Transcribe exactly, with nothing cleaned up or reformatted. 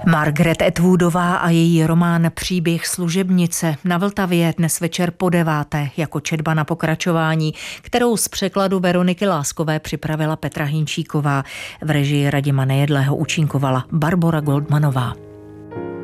Margaret Atwoodová a její román Příběh služebnice na Vltavě dnes večer po deváté jako četba na pokračování, kterou z překladu Veroniky Láskové připravila Petra Hinčíková. V režii Radima Nejedlého účinkovala Barbora Goldmanová.